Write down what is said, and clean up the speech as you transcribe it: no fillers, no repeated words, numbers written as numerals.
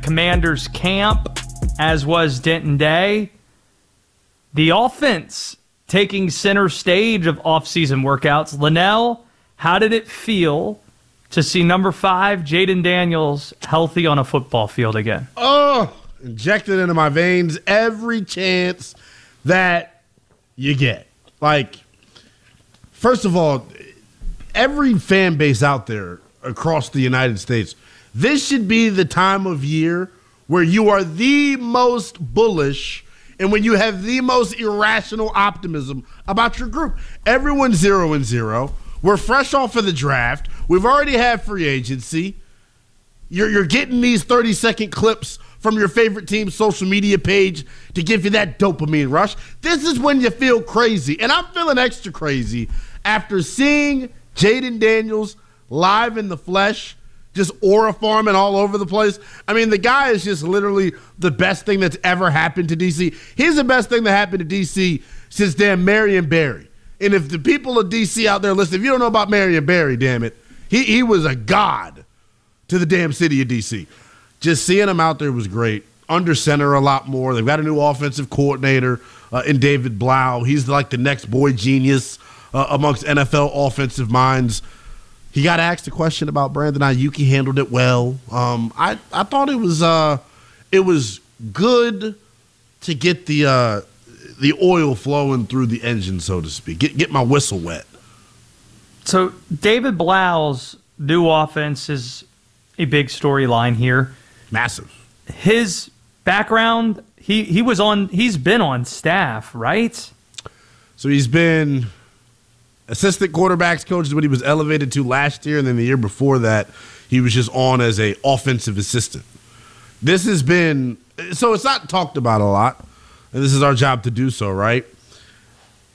at Commanders camp, as was Denton Day. The offense taking center stage of offseason workouts. Linnell, how did it feel to see number 5, Jayden Daniels, healthy on a football field again? Oh, injected into my veins every chance that you get. Like, first of all, every fan base out there across the United States, this should be the time of year where you are the most bullish and when you have the most irrational optimism about your group. Everyone's 0-0. We're fresh off of the draft. We've already had free agency. You're getting these 30-second clips from your favorite team's social media page to give you that dopamine rush. This is when you feel crazy. And I'm feeling extra crazy after seeing Jayden Daniels live in the flesh, just aura farming all over the place. I mean, the guy is just literally the best thing that's ever happened to D.C. He's the best thing that happened to D.C. since damn Marion Barry. And if the people of D.C. out there listen, if you don't know about Marion Barry, damn it, he was a god to the damn city of D.C. Just seeing him out there was great. Under center a lot more. They've got a new offensive coordinator in David Blau. He's like the next boy genius amongst NFL offensive minds. He got asked a question about Brandon Ayuk. He handled it well. I thought it was good to get the oil flowing through the engine, so to speak. Get my whistle wet. So David Blau's new offense is a big storyline here. Massive. His background, he's been on staff, right? So he's been assistant quarterbacks coach is what he was elevated to last year, and then the year before that, he was just on as a offensive assistant. This has been, so it's not talked about a lot, and this is our job to do so, right?